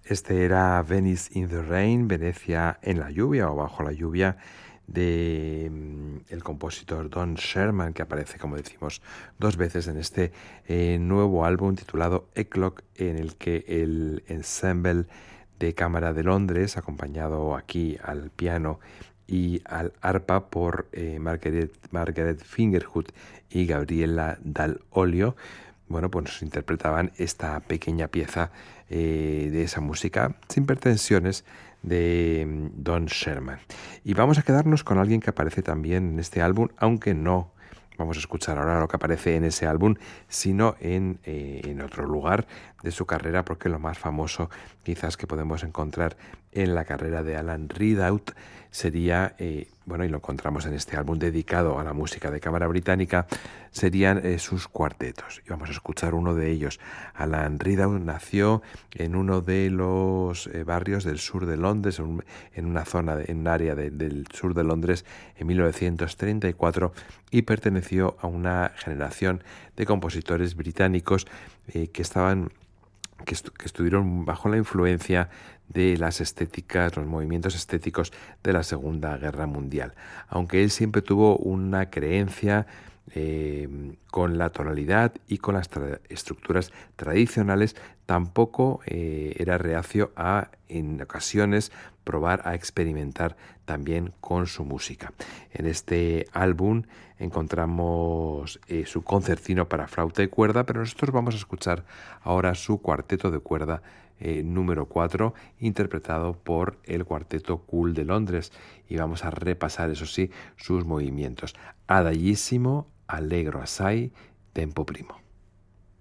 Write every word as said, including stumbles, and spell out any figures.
Este era Venice in the Rain, Venecia en la lluvia o bajo la lluvia, de mm, el compositor Don Sherman, que aparece, como decimos, dos veces en este eh, nuevo álbum titulado Eclock, en el que el ensemble de cámara de Londres, acompañado aquí al piano y al arpa por eh, Margaret, Margaret Fingerhut y Gabriela Dall'Olio, bueno, pues nos interpretaban esta pequeña pieza eh, de esa música sin pretensiones de mm, Don Sherman. Y vamos a quedarnos con alguien que aparece también en este álbum, aunque no vamos a escuchar ahora lo que aparece en ese álbum, sino en, eh, en otro lugar de su carrera, porque lo más famoso quizás que podemos encontrar en la carrera de Alan Ridout sería, eh, bueno, y lo encontramos en este álbum dedicado a la música de cámara británica, serían eh, sus cuartetos. Y vamos a escuchar uno de ellos. Alan Ridout nació en uno de los eh, barrios del sur de Londres, en, un, en una zona, de, en un área de, del sur de Londres, en mil novecientos treinta y cuatro, y perteneció a una generación de compositores británicos eh, que estaban que, estu que estuvieron bajo la influencia de las estéticas, los movimientos estéticos de la Segunda Guerra Mundial. Aunque él siempre tuvo una creencia eh, con la tonalidad y con las tra estructuras tradicionales, tampoco eh, era reacio a, en ocasiones, probar a experimentar también con su música. En este álbum encontramos eh, su concertino para flauta y cuerda, pero nosotros vamos a escuchar ahora su cuarteto de cuerda eh, número cuatro, interpretado por el Cuarteto Cool de Londres, y vamos a repasar, eso sí, sus movimientos. Adagissimo, allegro assai, tempo primo.